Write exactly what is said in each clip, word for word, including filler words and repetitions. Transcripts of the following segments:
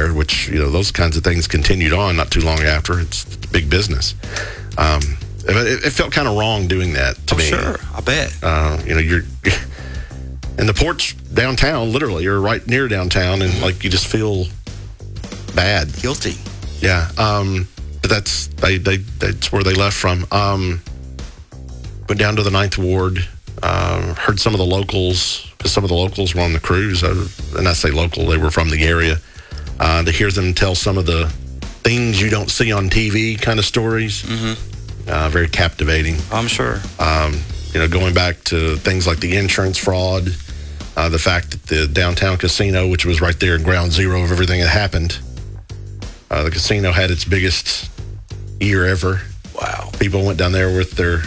there, which, you know, those kinds of things continued on not too long after. It's, it's big business. Um, it, it felt kind of wrong doing that to oh, me. Sure, I bet. Uh, you know, you're, and the port's downtown, literally. You're right near downtown, and like you just feel bad. Guilty. Yeah. Um, but that's they, they that's where they left from. Um, went down to the Ninth Ward. Uh, heard some of the locals, because some of the locals were on the cruise, uh, and I say local, they were from the area. Uh, to hear them tell some of the things you don't see on T V kind of stories, mm-hmm. uh, very captivating. I'm sure. Um, you know, going back to things like the insurance fraud, uh, the fact that the downtown casino, which was right there in ground zero of everything that happened, uh, the casino had its biggest year ever. Wow. People went down there with their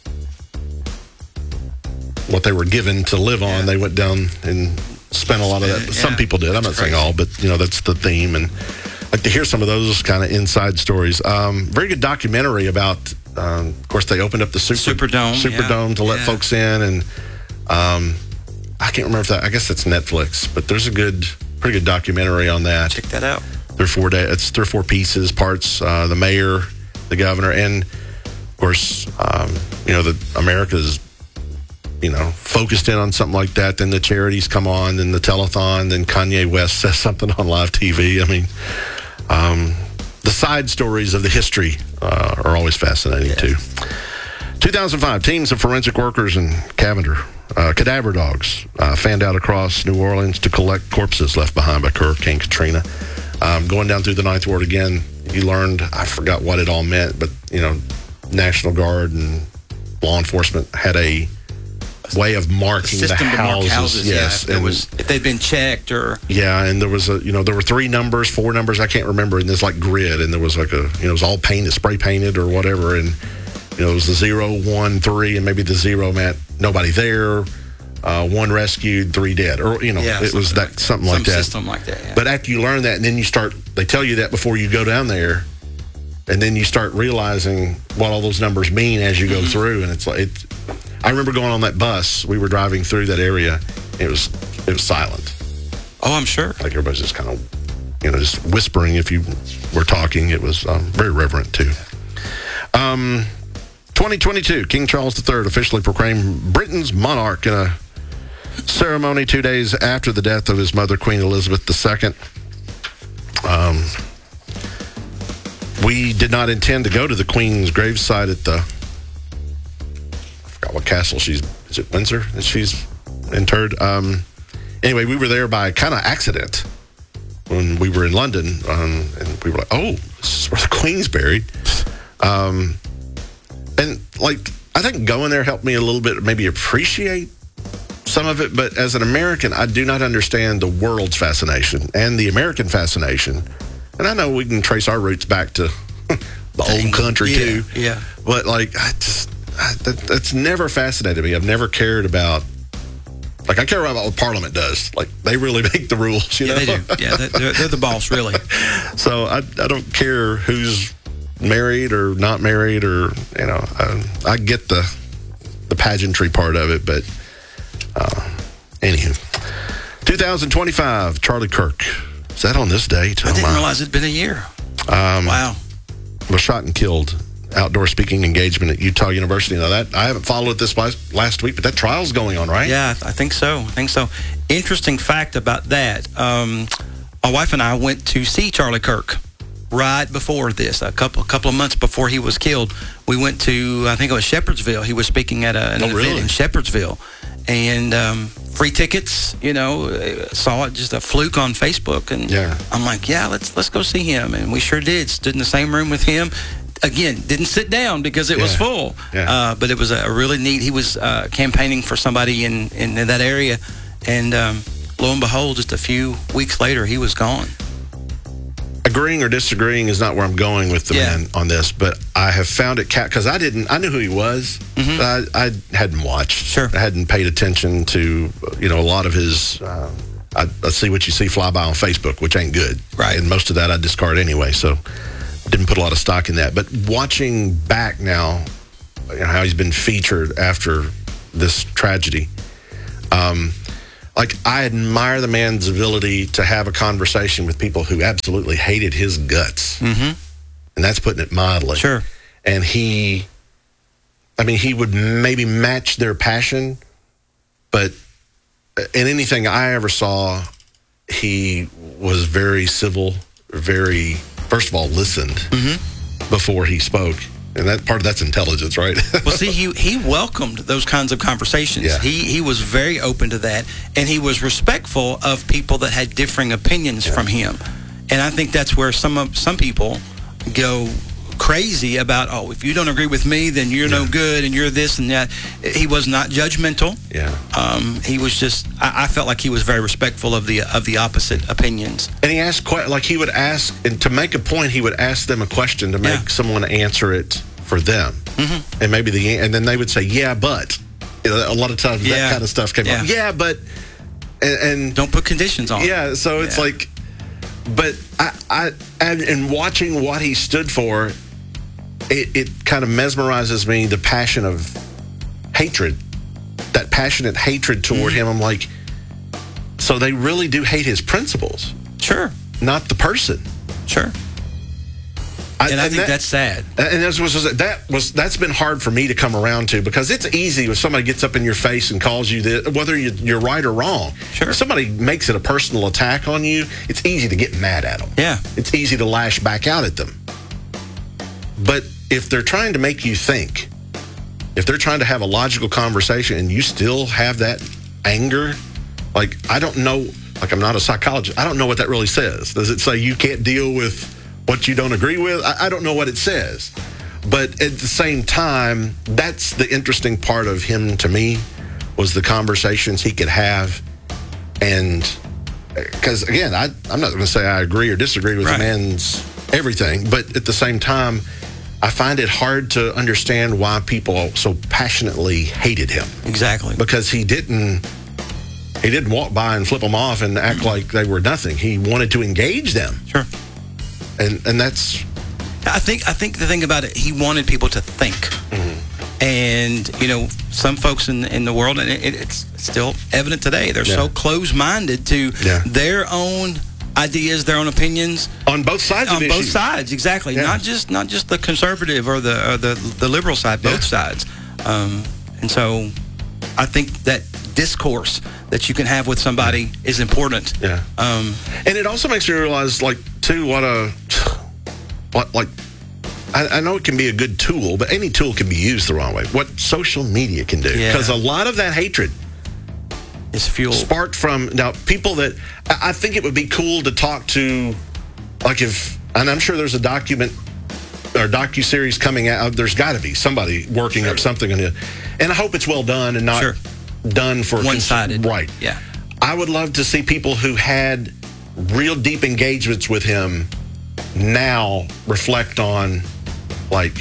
what they were given to live on. Yeah. They went down and spent a lot of that. Yeah. Some people did. I'm not saying all, but, you know, that's the theme. And like to hear some of those kind of inside stories. Um, very good documentary about, um, of course, they opened up the Super, Superdome, Superdome yeah. to let yeah. folks in. And um, I can't remember if that, I guess it's Netflix, but there's a good, pretty good documentary on that. Check that out. Three or four days, it's three or four pieces, parts, uh, the mayor, the governor, and of course, um, you know, the America's, you know, focused in on something like that. Then the charities come on, then the telethon, then Kanye West says something on live T V. I mean, um, the side stories of the history uh, are always fascinating, yeah. too. two thousand five, teams of forensic workers and cadaver, uh, cadaver dogs uh, fanned out across New Orleans to collect corpses left behind by Hurricane Katrina. Um, going down through the Ninth Ward again, you learned, I forgot what it all meant, but, you know, National Guard and law enforcement had a way of marking the houses. Mark houses. Yes, yeah, if, it was, if they'd been checked or yeah, and there was a you know there were three numbers, four numbers, I can't remember, and there's like grid, and there was like a you know it was all painted, spray painted or whatever, and you know it was the zero, one, three, and maybe the zero meant nobody there, uh, one rescued, three dead, or you know yeah, it was that like something some like that. System like that. Yeah. But after you learn that, and then you start, they tell you that before you go down there. And then you start realizing what all those numbers mean as you go mm-hmm. through, and it's like it, I remember going on that bus. We were driving through that area. It was it was silent. Oh, I'm sure. Like everybody's just kind of, you know, just whispering if you were talking. It was um, very reverent too. Um, twenty twenty-two, King Charles the Third officially proclaimed Britain's monarch in a ceremony two days after the death of his mother, Queen Elizabeth the Second. Um. We did not intend to go to the Queen's gravesite at the, I forgot what castle she's, is it Windsor that she's interred? Um, anyway, we were there by kind of accident when we were in London, um, and we were like, oh, this is where the Queen's buried. Um, and, like, I think going there helped me a little bit maybe appreciate some of it, but as an American, I do not understand the world's fascination and the American fascination. And I know we can trace our roots back to the old country, yeah, too. Yeah. But, like, I just, I, that, that's never fascinated me. I've never cared about, like, I care about what Parliament does. Like, they really make the rules, you yeah, know? they do. Yeah, they're, they're the boss, really. So I, I don't care who's married or not married or, you know, I, I get the the pageantry part of it. But, uh, anywho. twenty twenty-five, Charlie Kirk. Is that on this date? I oh, didn't my. realize it'd been a year. Um, wow. Was shot and killed. Outdoor speaking engagement at Utah University. Now that I haven't followed this last, last week, but that trial's going on, right? Yeah, I think so. I think so. Interesting fact about that. Um, my wife and I went to see Charlie Kirk right before this, a couple, a couple of months before he was killed. We went to, I think it was Shepherdsville. He was speaking at a, an oh, event really? in Shepherdsville. And um, free tickets, you know, saw it just a fluke on Facebook. And yeah. I'm like, yeah, let's let's go see him. And we sure did. Stood in the same room with him. Again, didn't sit down because it yeah. was full. Yeah. Uh, but it was a really neat, he was uh, campaigning for somebody in, in, in that area. And um, lo and behold, just a few weeks later, he was gone. Agreeing or disagreeing is not where I'm going with the yeah. man on this, but I have found it cat because I didn't. I knew who he was. Mm-hmm. But I, I hadn't watched. Sure. I hadn't paid attention to you know a lot of his. Uh, I, I see what you see fly by on Facebook, which ain't good. Right. And most of that I discard anyway, so didn't put a lot of stock in that. But watching back now, you know, how he's been featured after this tragedy. Um, like, I admire the man's ability to have a conversation with people who absolutely hated his guts. Mm-hmm. And that's putting it mildly. Sure. And he, I mean, he would maybe match their passion, but in anything I ever saw, he was very civil, very, first of all, listened Mm-hmm. before he spoke. And that part of that's intelligence, right? Well, see, he he welcomed those kinds of conversations. Yeah. He he was very open to that, and he was respectful of people that had differing opinions Yeah. from him. And I think that's where some of some people go crazy about, oh, if you don't agree with me, then you're Yeah. no good, and you're this and that. He was not judgmental. Yeah. Um, he was just. I, I felt like he was very respectful of the of the opposite opinions. And he asked, que- like he would ask, and to make a point, he would ask them a question to make Yeah. someone answer it for them. Mm-hmm. And maybe the, and then they would say, yeah, but. You know, a lot of times Yeah. that kind of stuff came Yeah. up. Yeah, but. And, and Don't put conditions on. yeah, so it's Yeah. like, but I, I, and, and watching what he stood for, it, it kind of mesmerizes me, the passion of hatred, that passionate hatred toward Mm-hmm. him. I'm like, so they really do hate his principles, Sure. not the person. Sure. And I think that, that's sad. and this was that was that's been hard for me to come around to, because it's easy if somebody gets up in your face and calls you this, whether you, you're right or wrong. Sure. If somebody makes it a personal attack on you, it's easy to get mad at them. Yeah. It's easy to lash back out at them. But if they're trying to make you think, if they're trying to have a logical conversation and you still have that anger, like, I don't know, like, I'm not a psychologist. I don't know what that really says. Does it say you can't deal with what you don't agree with? I, I don't know what it says. But at the same time, that's the interesting part of him to me, was the conversations he could have. And because, again, I, I'm not going to say I agree or disagree with Right. the man's everything, but at the same time, I find it hard to understand why people so passionately hated him, Exactly. because he didn't he didn't walk by and flip them off and act like they were nothing. He wanted to engage them, Sure. and and that's I think I think the thing about it, he wanted people to think, Mm-hmm. and you know, some folks in in the world, and it, it's still evident today, they're Yeah. so close-minded to Yeah. their own ideas, their own opinions on both sides of on the both issue. sides. Exactly, Yeah. not just not just the conservative or the or the the liberal side, both Yeah. sides. Um, and so, I think that discourse that you can have with somebody is important. Yeah. Um, And it also makes you realize, like, too, what a, what, like, I, I know it can be a good tool, but any tool can be used the wrong way. What social media can do. Yeah. Because a lot of that hatred is fuel. sparked from, now, people that, I I think it would be cool to talk to, like, if, and I'm sure there's a document or docu-series coming out, there's got to be somebody working up something on it. And I hope it's well done and not Sure. done for One-sided. Right. Yeah. I would love to see people who had real deep engagements with him now reflect on, like,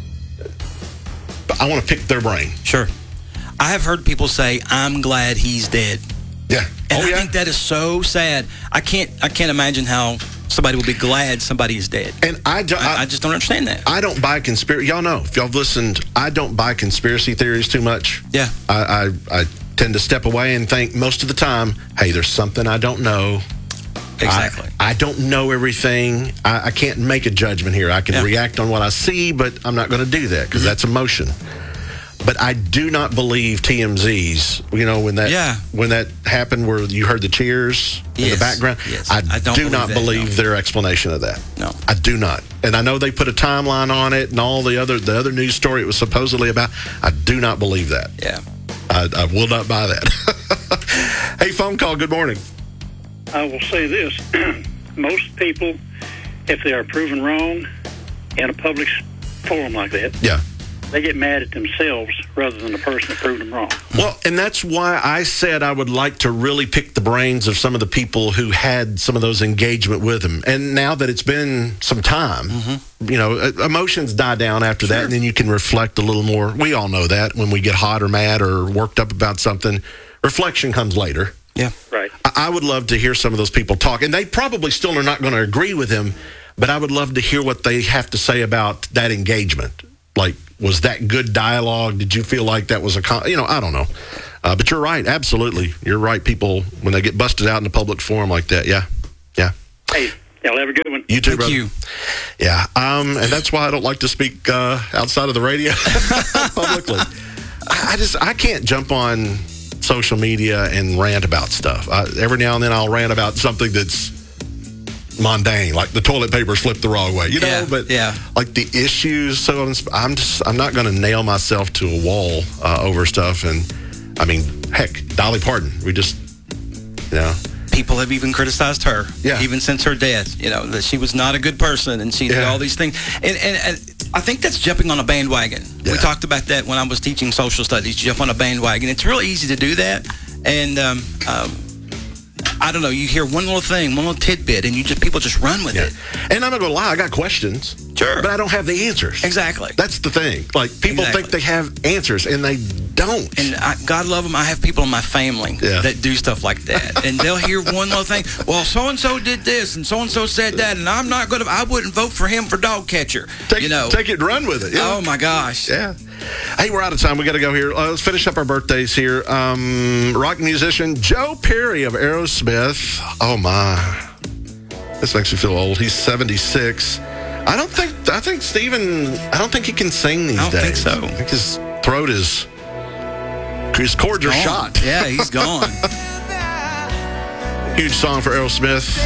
I want to pick their brain. Sure. I have heard people say, "I'm glad he's dead," Yeah. and oh, I yeah. think that is so sad. I can't. I can't imagine how somebody would be glad somebody is dead. and I, do, I, I, I just don't understand that. I don't buy conspiracy. Y'all know, if y'all have listened, I don't buy conspiracy theories too much. Yeah. I, I, I tend to step away and think most of the time, hey, there's something I don't know. Exactly. I, I don't know everything. I, I can't make a judgment here. I can Yeah. react on what I see, but I'm not going to do that because Mm-hmm. that's emotion. But I do not believe T M Z's. You know, when that Yeah. when that happened, where you heard the cheers in Yes. the background. Yes. I, I don't do believe not that, believe no. their explanation of that. No. I do not. And I know they put a timeline on it and all the other the other news story it was supposedly about. I do not believe that. Yeah. I, I will not buy that. Hey, phone call. Good morning. I will say this. Most people, if they are proven wrong in a public forum like that, Yeah. they get mad at themselves rather than the person that proved them wrong. Well, and that's why I said I would like to really pick the brains of some of the people who had some of those engagement with him. And now that it's been some time, Mm-hmm. you know, uh, emotions die down after Sure. that, and then you can reflect a little more. We all know that when we get hot or mad or worked up about something, reflection comes later. Yeah. Right. I I would love to hear some of those people talk, and they probably still are not going to agree with him, but I would love to hear what they have to say about that engagement. Like, was that good dialogue? Did you feel like that was a, con- you know, I don't know. Uh, but you're right, absolutely. You're right. People, when they get busted out in a public forum like that, yeah, yeah. Hey, y'all have a good one. You too, Thank brother. you. Yeah, um, and that's why I don't like to speak uh, outside of the radio publicly. I I just I can't jump on social media and rant about stuff. I, every now and then I'll rant about something that's mundane, like the toilet paper's flipped the wrong way, you know. Yeah, but yeah. like the issues, so I'm just I'm not going to nail myself to a wall uh, over stuff. And I mean, heck, Dolly Parton, we just you know. People have even criticized her, Yeah. even since her death. You know that she was not a good person, and she did Yeah. all these things. And, and, and I think that's jumping on a bandwagon. Yeah. We talked about that when I was teaching social studies. Jump on a bandwagon. It's really easy to do that, and um, um, I don't know. You hear one little thing, one little tidbit, and you just people just run with Yeah. it. And I'm not going to lie, I got questions. Sure. But I don't have the answers. Exactly. That's the thing. Like, people Exactly. think they have answers, and they don't. And I, God love them, I have people in my family Yeah. that do stuff like that. And they'll hear one little thing. Well, so-and-so did this, and so-and-so said that, and I'm not going to, I wouldn't vote for him for dog catcher. take, you know. take it and run with it. Yeah. Oh, my gosh. Yeah. Hey, we're out of time. We got to go here. Uh, let's finish up our birthdays here. Um, rock musician Joe Perry of Aerosmith. Oh, my. This makes me feel old. He's seventy-six. I don't think, I think Steven, I don't think he can sing these I don't days. think so. I think his throat is, his cords are Gone. shot. Yeah, he's gone. Huge song for Aerosmith.